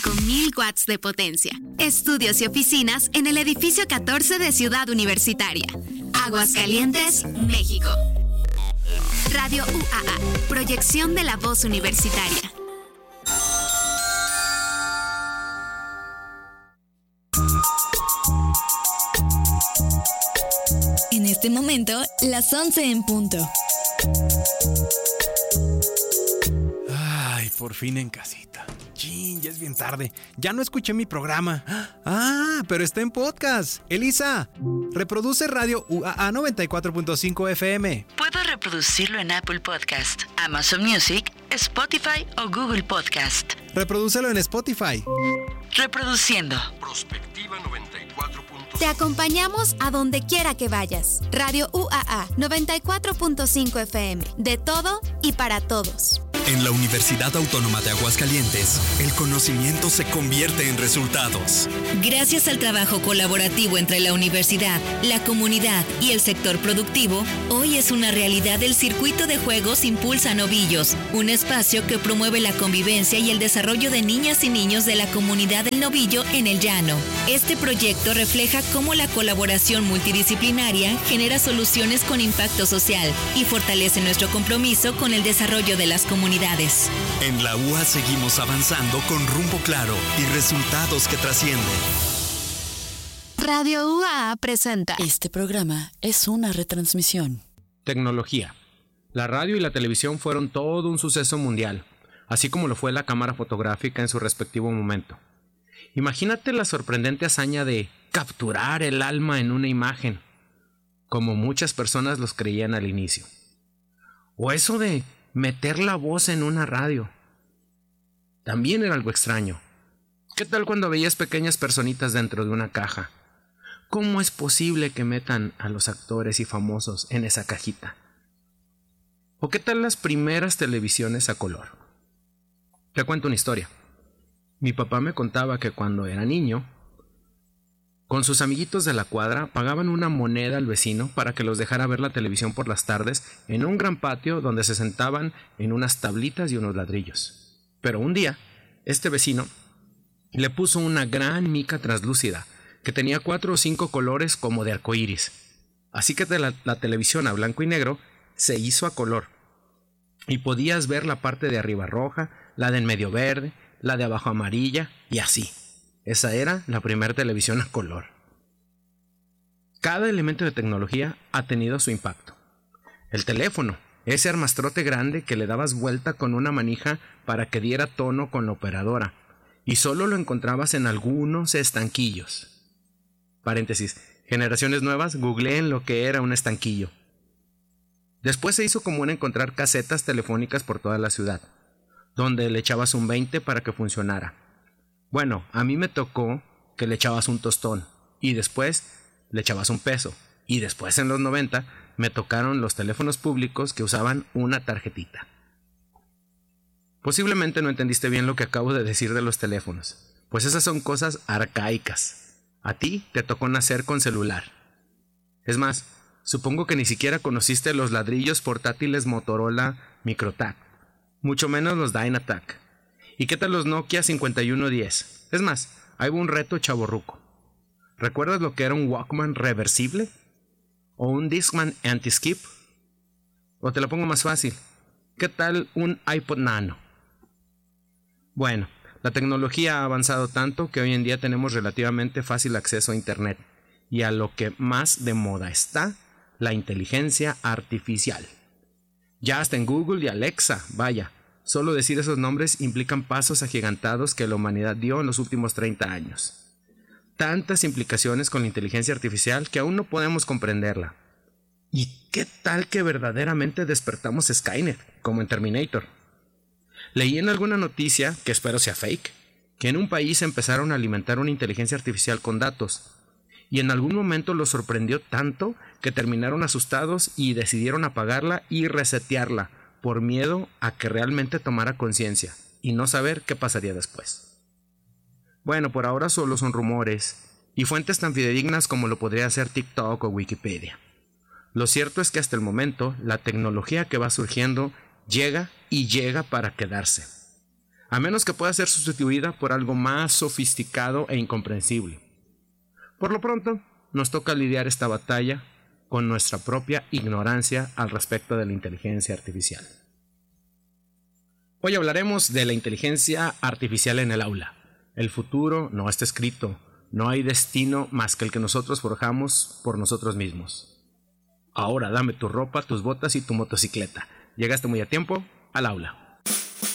con 1000 watts de potencia. Estudios y oficinas en el edificio 14 de Ciudad Universitaria. Aguascalientes, México. Radio UAA, proyección de la voz universitaria. En este momento, las 11 en punto. Ay, por fin en casita. Chin, ya es bien tarde. Ya no escuché mi programa. Ah, pero está en podcast. Elisa, reproduce Radio UAA 94.5 FM. Puedo reproducirlo en Apple Podcast, Amazon Music, Spotify o Google Podcast. Reprodúcelo en Spotify. Reproduciendo. Prospectiva 94.5. Te acompañamos a donde quiera que vayas. Radio UAA 94.5 FM. De todo y para todos. En la Universidad Autónoma de Aguascalientes, el conocimiento se convierte en resultados. Gracias al trabajo colaborativo entre la universidad, la comunidad y el sector productivo, hoy es una realidad el circuito de juegos Impulsa Novillos, un espacio que promueve la convivencia y el desarrollo de niñas y niños de la comunidad del Novillo en el Llano. Este proyecto refleja cómo la colaboración multidisciplinaria genera soluciones con impacto social y fortalece nuestro compromiso con el desarrollo de las comunidades. En la UA seguimos avanzando con rumbo claro y resultados que trascienden. Radio UAA presenta. Este programa es una retransmisión. Tecnología. La radio y la televisión fueron todo un suceso mundial, así como lo fue la cámara fotográfica en su respectivo momento. Imagínate la sorprendente hazaña de capturar el alma en una imagen, como muchas personas los creían al inicio. O eso de meter la voz en una radio. También era algo extraño. ¿Qué tal cuando veías pequeñas personitas dentro de una caja? ¿Cómo es posible que metan a los actores y famosos en esa cajita? ¿O qué tal las primeras televisiones a color? Te cuento una historia. Mi papá me contaba que cuando era niño, con sus amiguitos de la cuadra pagaban una moneda al vecino para que los dejara ver la televisión por las tardes en un gran patio donde se sentaban en unas tablitas y unos ladrillos. Pero un día, este vecino le puso una gran mica translúcida que tenía 4 o 5 colores como de arcoíris. Así que la televisión a blanco y negro se hizo a color y podías ver la parte de arriba roja, la de en medio verde, la de abajo amarilla y así. Esa era la primera televisión a color. Cada elemento de tecnología ha tenido su impacto. El teléfono, ese armastrote grande que le dabas vuelta con una manija para que diera tono con la operadora, y solo lo encontrabas en algunos estanquillos. Paréntesis, generaciones nuevas, googleen lo que era un estanquillo. Después se hizo común encontrar casetas telefónicas por toda la ciudad, donde le echabas un 20 para que funcionara. Bueno, a mí me tocó que le echabas un tostón y después le echabas un peso. Y después en los 90 me tocaron los teléfonos públicos que usaban una tarjetita. Posiblemente no entendiste bien lo que acabo de decir de los teléfonos, pues esas son cosas arcaicas. A ti te tocó nacer con celular. Es más, supongo que ni siquiera conociste los ladrillos portátiles Motorola Microtac, mucho menos los Dynatac. ¿Y qué tal los Nokia 5110? Es más, ahí hubo un reto chavorruco. ¿Recuerdas lo que era un Walkman reversible? ¿O un Discman anti-skip? O te lo pongo más fácil. ¿Qué tal un iPod Nano? Bueno, la tecnología ha avanzado tanto que hoy en día tenemos relativamente fácil acceso a Internet. Y a lo que más de moda está, la inteligencia artificial. Ya hasta en Google y Alexa, vaya. Solo decir esos nombres implican pasos agigantados que la humanidad dio en los últimos 30 años. Tantas implicaciones con la inteligencia artificial que aún no podemos comprenderla. ¿Y qué tal que verdaderamente despertamos Skynet, como en Terminator? Leí en alguna noticia, que espero sea fake, que en un país empezaron a alimentar una inteligencia artificial con datos. Y en algún momento los sorprendió tanto que terminaron asustados y decidieron apagarla y resetearla, por miedo a que realmente tomara conciencia y no saber qué pasaría después. Bueno, por ahora solo son rumores y fuentes tan fidedignas como lo podría ser TikTok o Wikipedia. Lo cierto es que hasta el momento la tecnología que va surgiendo llega y llega para quedarse. a menos que pueda ser sustituida por algo más sofisticado e incomprensible. Por lo pronto, nos toca lidiar esta batalla con nuestra propia ignorancia al respecto de la inteligencia artificial. Hoy hablaremos de la inteligencia artificial en el aula. El futuro no está escrito, no hay destino más que el que nosotros forjamos por nosotros mismos. Ahora dame tu ropa, tus botas y tu motocicleta. Llegaste muy a tiempo al aula.